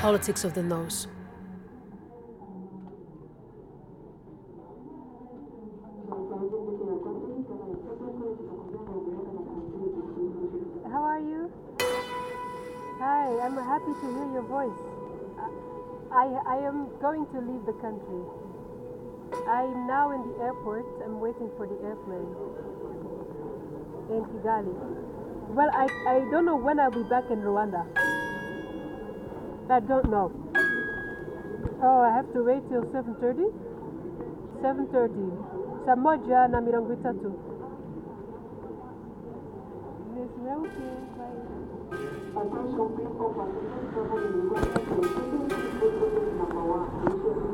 politics of the nose. How are you? Hi, I'm happy to hear your voice. I am going to leave the country. I'm now in the airport. I'm waiting for the airplane in Kigali. Well, I don't know when I'll be back in Rwanda. I don't know. Oh, I have to wait till 7:30? 7:30. Saa moja na mirongo itatu. Yes, well, okay, bye. Attention, please, all passengers traveling in Rwanda to number 1.